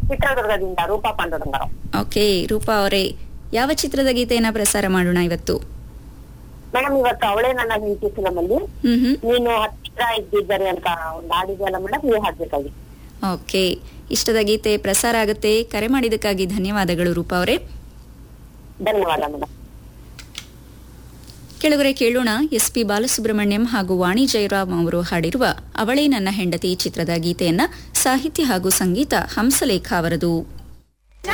ಚಿತ್ರದುರ್ಗದಿಂದ ರೂಪಾ ಪಾಂಡುರಂಗರು. ಓಕೆ, ರೂಪಾ ಅವರೇ, ಯಾವ ಚಿತ್ರದ ಗೀತೆಯನ್ನ ಪ್ರಸಾರ ಮಾಡೋಣ ಇವತ್ತು? ಮೇಡಮ್, ಇವತ್ತು ಅವಳೇ ನನ್ನ ಹೆಂಡತಿ ಫಿಲಮ್ ಅಲ್ಲಿ ಹ್ಮ್. ನೀನು ಹತ್ತಿರ ಇದ್ದಿದ್ದಾರೆ ಅಂತ ಒಂದು ಹಾಡಿದೆಯಲ್ಲ ಮೇಡಮ್, ನೀವು ಹಾಡ್ಬೇಕಾಗಿ. ಓಕೆ, ಇಷ್ಟದ ಗೀತೆ ಪ್ರಸಾರ ಆಗುತ್ತೆ. ಕರೆ ಮಾಡಿದ್ದಕ್ಕಾಗಿ ಧನ್ಯವಾದಗಳು ರೂಪಾ ಅವರೇ. ಧನ್ಯವಾದ ಮೇಡಮ್. ಕೆಳಗರೆ ಕೇಳೋಣ SP ಬಾಲಸುಬ್ರಹ್ಮಣ್ಯಂ ಹಾಗೂ ವಾಣಿ ಜಯರಾಮ್ ಅವರು ಹಾಡಿರುವ ಅವಳೇ ನನ್ನ ಹೆಂಡತಿ ಚಿತ್ರದ ಗೀತೆಯನ್ನ. ಸಾಹಿತ್ಯ ಹಾಗೂ ಸಂಗೀತ ಹಂಸಲೇಖ ಅವರದು.